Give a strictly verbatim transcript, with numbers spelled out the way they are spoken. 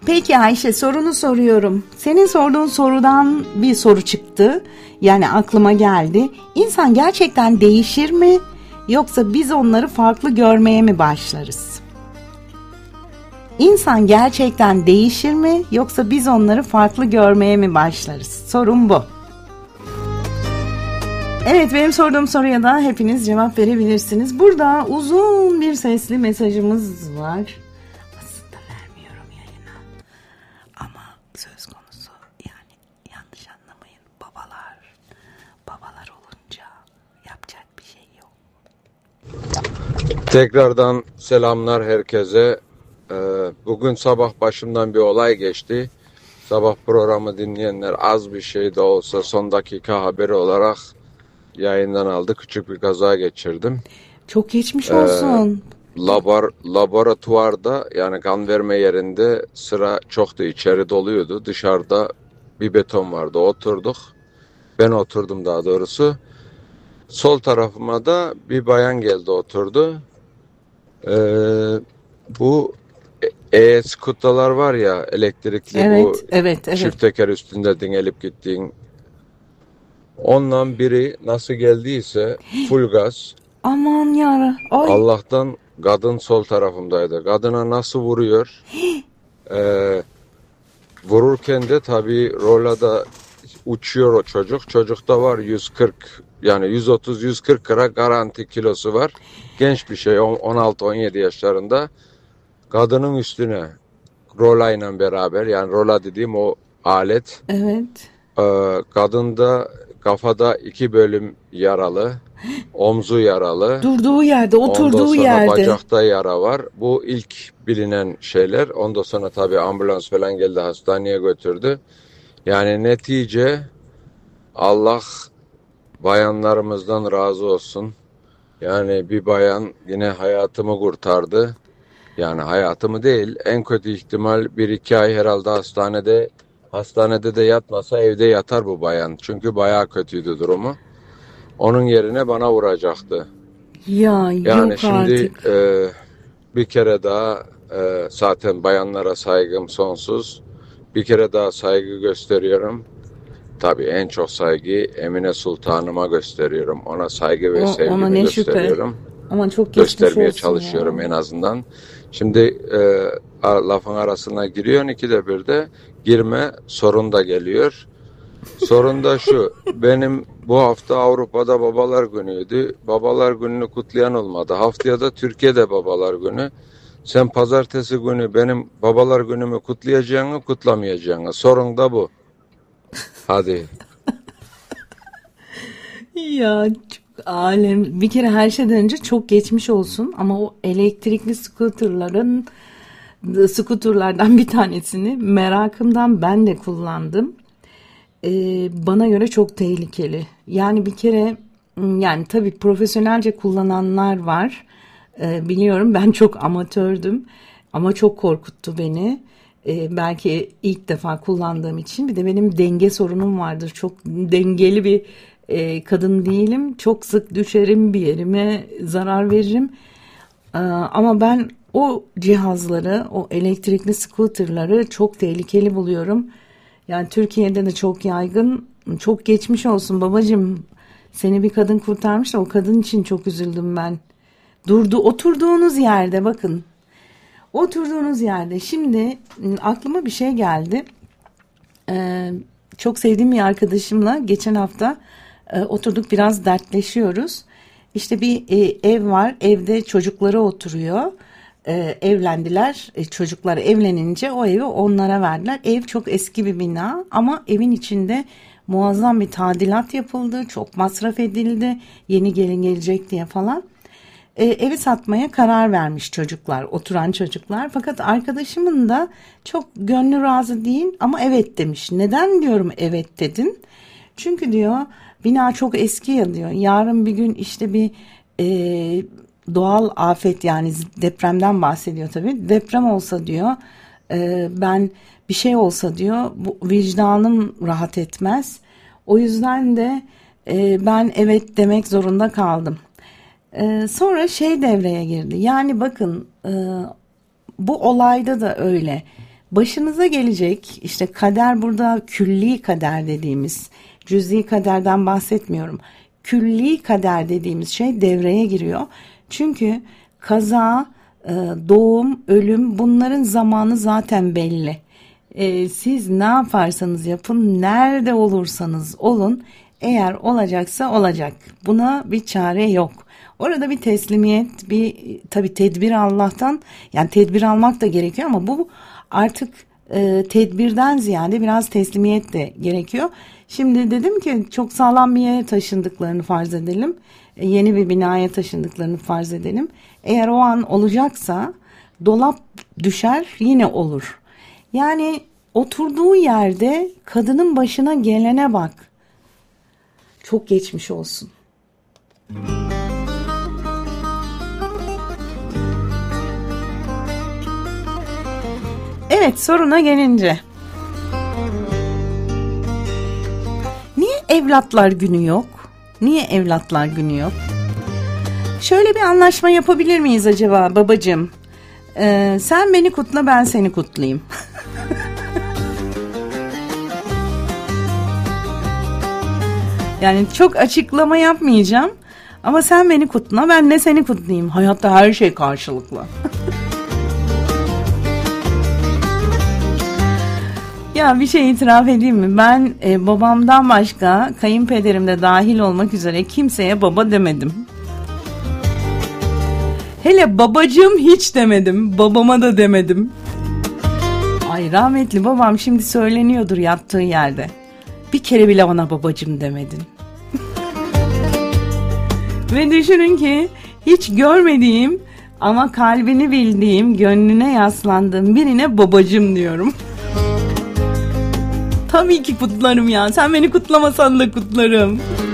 Peki Ayşe, sorunu soruyorum. Senin sorduğun sorudan bir soru çıktı. Yani aklıma geldi. İnsan gerçekten değişir mi? Yoksa biz onları farklı görmeye mi başlarız? İnsan gerçekten değişir mi? Yoksa biz onları farklı görmeye mi başlarız? Sorum bu. Evet, benim sorduğum soruya da hepiniz cevap verebilirsiniz. Burada uzun bir sesli mesajımız var. Aslında vermiyorum yayına. Ama söz konusu, yani yanlış anlamayın. Babalar, babalar olunca yapacak bir şey yok. Tekrardan selamlar herkese. Bugün sabah başımdan bir olay geçti. Sabah programı dinleyenler az bir şey de olsa son dakika haberi olarak yayından aldı. Küçük bir kaza geçirdim. Çok geçmiş olsun. Ee, labor, laboratuvarda, yani kan verme yerinde sıra çoktu. İçeri doluydu. Dışarıda bir beton vardı. Oturduk. Ben oturdum daha doğrusu. Sol tarafıma da bir bayan geldi, oturdu. Ee, bu e-skuterlar var ya, elektrikli, Evet, bu evet, evet. çift teker üstünde dingelip gittiğin. Ondan biri nasıl geldiyse full gaz. Aman yara. Ay. Allah'tan kadın sol tarafımdaydı. Kadına nasıl vuruyor? ee, vururken de tabii rolada uçuyor o çocuk. Çocukta var yüz kırk, yani yüz otuz yüz kırk gram garanti kilosu var. Genç bir şey, on altı on yedi yaşlarında. Kadının üstüne rolayla beraber, yani rola dediğim o alet. Evet. E, kadında kafada iki bölüm yaralı. Omzu yaralı. Durduğu yerde, oturduğu Ondan sonra yerde. bacakta yara var. Bu ilk bilinen şeyler. Ondan sonra tabii ambulans falan geldi, hastaneye götürdü. Yani netice, Allah bayanlarımızdan razı olsun. Yani bir bayan yine hayatımı kurtardı. Yani hayatımı değil, en kötü ihtimal bir iki ay herhalde hastanede hastanede de yatmasa evde yatar bu bayan. Çünkü bayağı kötüydü durumu. Onun yerine bana vuracaktı. Ya Yani yok şimdi artık. E, bir kere daha e, zaten bayanlara saygım sonsuz. Bir kere daha saygı gösteriyorum. Tabii en çok saygıyı Emine Sultanıma gösteriyorum. Ona saygı ve O, sevgimi ona ne şüphe. gösteriyorum. Ama çok geçmiş Göstermeye olsun çalışıyorum ya. en azından. Şimdi e, lafın arasına giriyorsun, ikide bir de girme, sorun da geliyor. Sorun da şu, benim bu hafta Avrupa'da Babalar Günü'ydü. Babalar Günü'nü kutlayan olmadı. Haftaya da Türkiye'de Babalar Günü. Sen pazartesi günü benim Babalar Günü'mü kutlayacağını, kutlamayacağını. Sorun da bu. Hadi. Ya çok alem. Bir kere her şeyden önce çok geçmiş olsun. Ama o elektrikli scooterların, scooterlardan bir tanesini merakımdan ben de kullandım. Ee, bana göre çok tehlikeli. Yani bir kere, yani tabii profesyonelce kullananlar var. Ee, biliyorum, ben çok amatördüm ama çok korkuttu beni. Ee, belki ilk defa kullandığım için, bir de benim denge sorunum vardır. Çok dengeli bir e, kadın değilim. Çok sık düşerim, bir yerime zarar veririm. Ee, ama ben o cihazları, o elektrikli scooterları çok tehlikeli buluyorum. Yani Türkiye'de de çok yaygın. Çok geçmiş olsun babacığım. Seni bir kadın kurtarmış da o kadın için çok üzüldüm ben. Durdu, oturduğunuz yerde bakın. Oturduğunuz yerde. Şimdi aklıma bir şey geldi. Ee, çok sevdiğim bir arkadaşımla geçen hafta e, oturduk, biraz dertleşiyoruz. İşte bir e, ev var. Evde çocukları oturuyor. Ee, evlendiler. E, çocuklar evlenince o evi onlara verdiler. Ev çok eski bir bina ama evin içinde muazzam bir tadilat yapıldı. Çok masraf edildi. Yeni gelin gelecek diye falan. E, evi satmaya karar vermiş çocuklar, oturan çocuklar. Fakat arkadaşımın da çok gönlü razı değil ama evet demiş. Neden diyorum evet dedin? Çünkü diyor bina çok eski ya diyor. Yarın bir gün işte bir e, doğal afet, yani depremden bahsediyor tabii. Deprem olsa diyor, e, ben bir şey olsa diyor, bu vicdanım rahat etmez. O yüzden de e, ben evet demek zorunda kaldım. E, sonra şey devreye girdi. Yani bakın, e, bu olayda da öyle. Başınıza gelecek işte kader, burada külli kader dediğimiz, cüz'i kaderden bahsetmiyorum. Külli kader dediğimiz şey devreye giriyor. Çünkü kaza, doğum, ölüm, bunların zamanı zaten belli. Siz ne yaparsanız yapın, nerede olursanız olun, eğer olacaksa olacak. Buna bir çare yok. Orada bir teslimiyet, bir tabii tedbir Allah'tan, yani tedbir almak da gerekiyor ama bu artık e, tedbirden ziyade biraz teslimiyet de gerekiyor. Şimdi dedim ki çok sağlam bir yere taşındıklarını farz edelim. E, yeni bir binaya taşındıklarını farz edelim. Eğer o an olacaksa dolap düşer, yine olur. Yani oturduğu yerde kadının başına gelene bak. Çok geçmiş olsun. Evet, soruna gelince. Niye evlatlar günü yok? Niye evlatlar günü yok? Şöyle bir anlaşma yapabilir miyiz acaba babacığım? Ee, sen beni kutla, ben seni kutlayayım. Yani çok açıklama yapmayacağım. Ama sen beni kutla, ben de seni kutlayayım. Hayatta her şey karşılıklı. Ya bir şey itiraf edeyim mi? Ben e, babamdan başka, kayınpederim de dahil olmak üzere kimseye baba demedim. Hele babacığım hiç demedim. Babama da demedim. Ay rahmetli babam şimdi söyleniyordur yattığı yerde. Bir kere bile ona babacığım demedin. Ve düşünün ki hiç görmediğim ama kalbini bildiğim, gönlüne yaslandığım birine babacığım diyorum. Tabii ki kutlarım ya. Sen beni kutlamasan da kutlarım.